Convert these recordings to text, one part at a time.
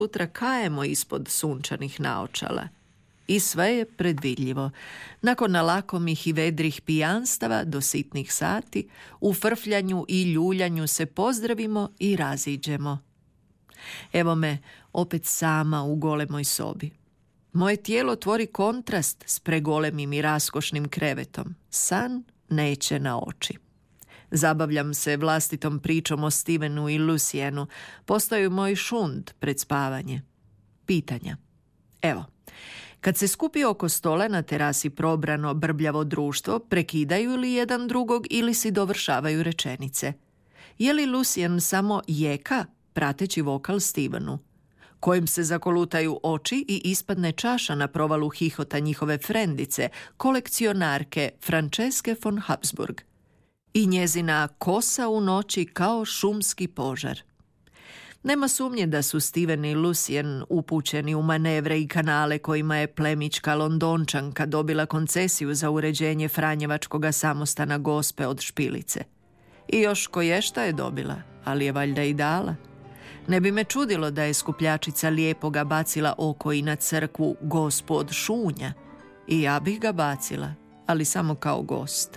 sutra kajemo ispod sunčanih naočala. I sve je predvidljivo. Nakon lakomih i vedrih pijanstava do sitnih sati, u frfljanju i ljuljanju se pozdravimo i raziđemo. Evo me opet sama u golemoj sobi. Moje tijelo tvori kontrast s pregolemim i raskošnim krevetom. San neće na oči. Zabavljam se vlastitom pričom o Stevenu i Lucienu. Postaju moj šund pred spavanje. Pitanja. Evo, kad se skupi oko stola na terasi probrano brbljavo društvo, prekidaju li jedan drugog ili si dovršavaju rečenice? Je li Lucien samo jeka, prateći vokal Stevenu, kojim se zakolutaju oči i ispadne čaša na provalu hihota njihove frendice, kolekcionarke Franceske von Habsburg, i njezina kosa u noći kao šumski požar? Nema sumnje da su Steven i Lucien upućeni u manevre i kanale kojima je plemićka Londončanka dobila koncesiju za uređenje Franjevačkoga samostana Gospe od Špilice. I još koješta je dobila, ali je valjda i dala. Ne bi me čudilo da je skupljačica Lijepoga bacila oko i na crkvu Gospu od Šunja. I ja bih ga bacila, ali samo kao gost.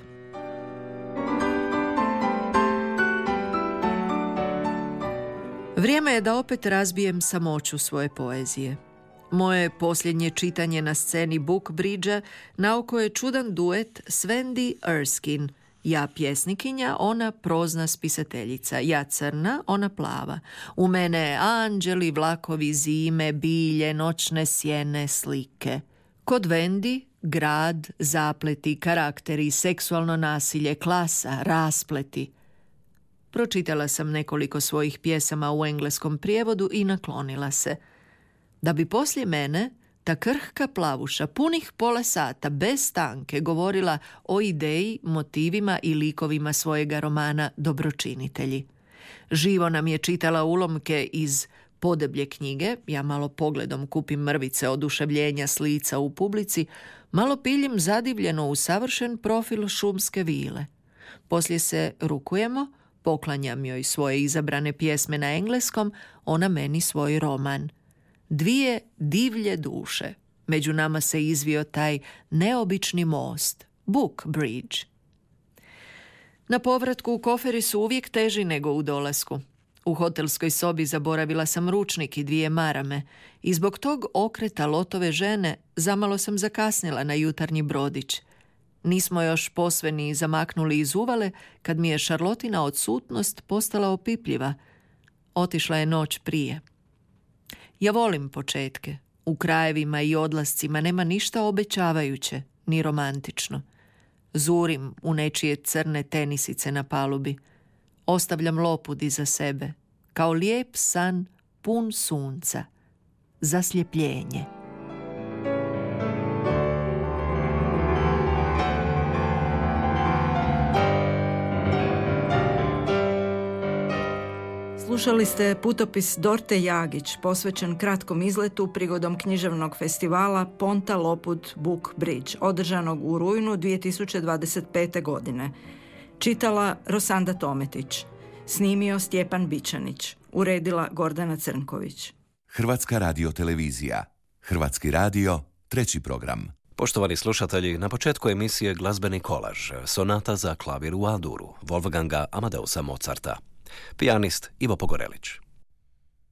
Vrijeme je da opet razbijem samoću svoje poezije. Moje posljednje čitanje na sceni Bookbridgea naoko je čudan duet s Wendy Erskine. Ja pjesnikinja, ona prozna spisateljica. Ja crna, ona plava. U mene anđeli, vlakovi zime, bilje, noćne sjene, slike. Kod Wendy grad, zapleti, karakteri, seksualno nasilje, klasa, raspleti. Pročitala sam nekoliko svojih pjesama u engleskom prijevodu i naklonila se. Da bi poslije mene ta krhka plavuša punih pola sata bez stanke govorila o ideji, motivima i likovima svojega romana Dobročinitelji. Živo nam je čitala ulomke iz podeblje knjige, ja malo pogledom kupim mrvice oduševljenja s lica u publici, malo piljim zadivljeno u savršen profil šumske vile. Poslije se rukujemo, poklanjam joj svoje izabrane pjesme na engleskom, ona meni svoj roman. Dvije divlje duše. Među nama se izvio taj neobični most, Bookbridge. Na povratku koferi su uvijek teži nego u dolasku. U hotelskoj sobi zaboravila sam ručnik i 2 marame i zbog tog okreta Lotove žene zamalo sam zakasnila na jutarnji brodić. Nismo još posve ni zamaknuli iz uvale kad mi je Šarlotina odsutnost postala opipljiva. Otišla je noć prije. Ja volim početke. U krajevima i odlascima nema ništa obećavajuće, ni romantično. Zurim u nečije crne tenisice na palubi. Ostavljam lopud iza sebe, kao lijep san pun sunca. Zasljepljenje. Slušali ste putopis Dorte Jagić, posvećen kratkom izletu prigodom književnog festivala Ponta Lopud Bookbridge, održanog u rujnu 2025. godine. Čitala Rosanda Tometić, snimio Stjepan Bičanić, uredila Gordana Crnković. Hrvatska radiotelevizija. Hrvatski radio, 3. program. Poštovani slušatelji, na početku emisije glazbeni kolaž, sonata za klavir u A-duru, Wolfganga Amadeusa Mozarta. Pijanist Ivo Pogorelić.